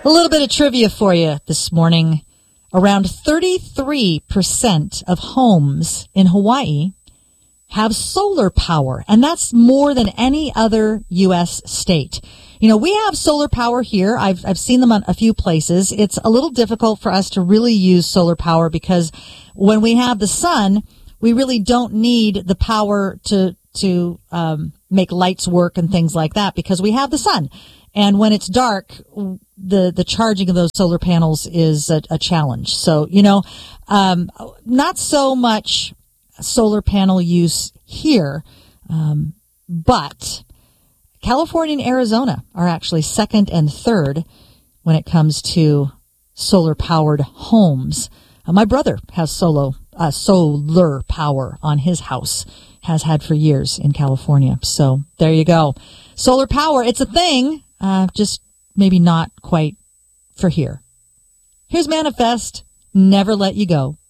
A little bit of trivia for you this morning. Around 33% of homes in Hawaii have solar power, and that's more than any other U.S. state. You know, we have solar power here. I've seen them on a few places. It's a little difficult for us to really use solar power because when we have the sun, we really don't need the power to make lights work and things like that because we have the sun. And when it's dark, the charging of those solar panels is a challenge. So, you know, not so much solar panel use here, but California and Arizona are actually second and third when it comes to solar-powered homes. My brother has solar power on his house, has had for years in California. So there you go. Solar power, it's a thing, just maybe not quite for here. Here's Manifest, Never Let You Go.